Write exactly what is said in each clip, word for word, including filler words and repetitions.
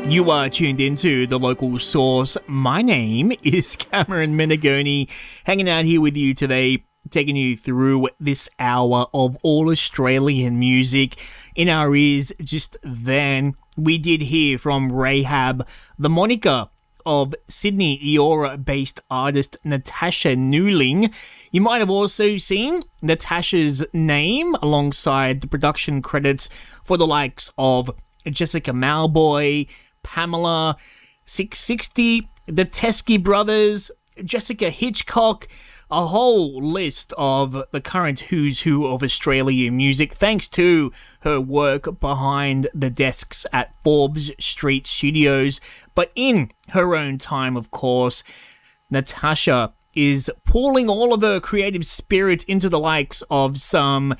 You are tuned into The Local Source. My name is Cameron Menegoni, hanging out here with you today, taking you through this hour of all Australian music. In our ears just then, we did hear from Rahab, the moniker of Sydney Eora-based artist Natasha Newling. You might have also seen Natasha's name alongside the production credits for the likes of Jessica Mauboy, Pamela, six sixty, the Teskey Brothers, Jessica Hitchcock, a whole list of the current who's who of Australian music, thanks to her work behind the desks at Forbes Street Studios. But in her own time, of course, Natasha is pulling all of her creative spirit into the likes of some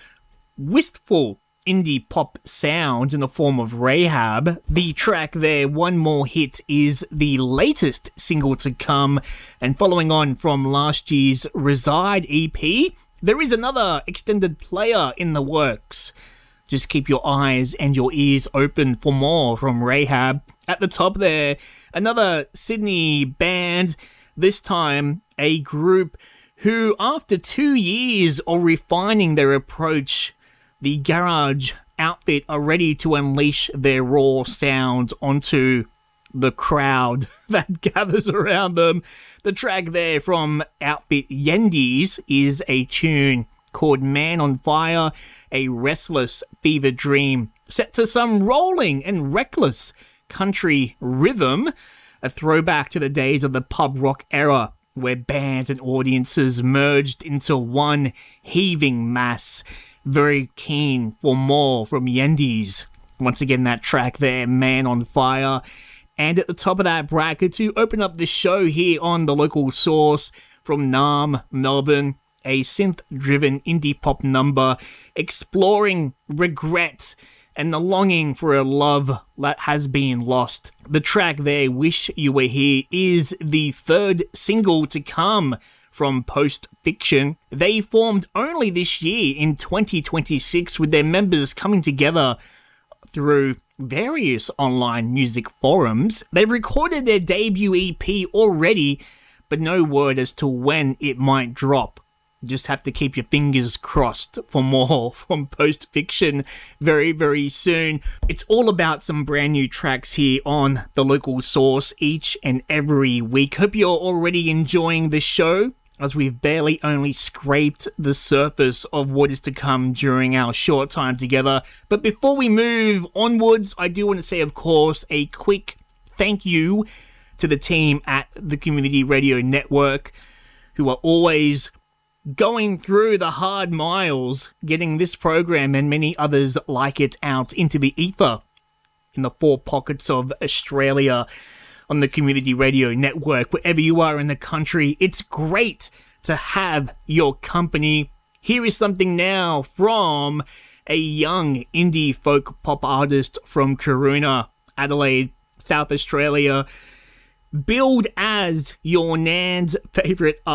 wistful indie pop sounds in the form of Rahab. The track there, One More Hit, is the latest single to come, and following on from last year's Reside E P, there is another extended player in the works. Just keep your eyes and your ears open for more from Rahab. At the top there, another Sydney band, this time a group who, after two years of refining their approach, the garage outfit are ready to unleash their raw sound onto the crowd that gathers around them. The track there from outfit Yendies is a tune called Man on Fire, a restless fever dream, set to some rolling and reckless country rhythm, a throwback to the days of the pub rock era, where bands and audiences merged into one heaving mass. Very keen for more from Yendies. Once again, that track there, Man on Fire. And at the top of that bracket, to open up the show here on The Local Source, from Naarm, Melbourne, a synth-driven indie pop number exploring regret and the longing for a love that has been lost. The track there, Wish You Were Here, is the third single to come from Post Fiction. They formed only this year in twenty twenty-six, with their members coming together through various online music forums. They've recorded their debut E P already, but no word as to when it might drop. Just have to keep your fingers crossed for more from Post Fiction very, very soon. It's all about some brand new tracks here on The Local Source each and every week. Hope you're already enjoying the show, as we've barely only scraped the surface of what is to come during our short time together. But before we move onwards, I do want to say, of course, a quick thank you to the team at the Community Radio Network, who are always going through the hard miles, getting this program and many others like it out into the ether in the four pockets of Australia on the Community Radio Network. Wherever you are in the country, it's great to have your company. Here is something now from a young indie folk pop artist from Corona, Adelaide, South Australia, billed as your Nan's favourite